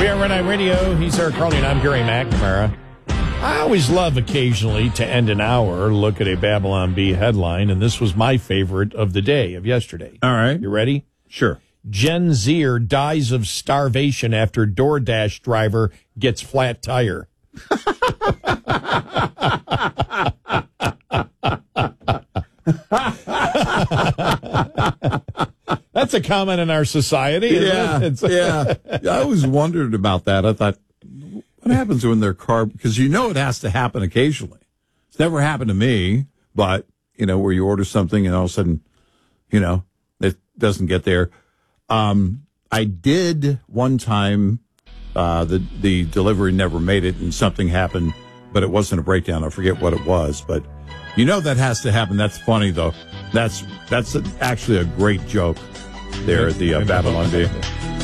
KRNI Radio, he's Eric Carly, and I'm Gary McNamara. I always love occasionally to end an hour, look at a Babylon Bee headline, and this was my favorite of the day, of yesterday. All right. You ready? Sure. Gen Zer dies of starvation after DoorDash driver gets flat tire. That's a comment in our society, isn't it? Yeah. I always wondered about that. I thought, what happens when their car, because you know it has to happen occasionally. It's never happened to me, but, where you order something and all of a sudden, it doesn't get there. I did one time, the delivery never made it and something happened, but it wasn't a breakdown. I forget what it was, but that has to happen. That's funny though. That's actually a great joke there at the Babylon Bee.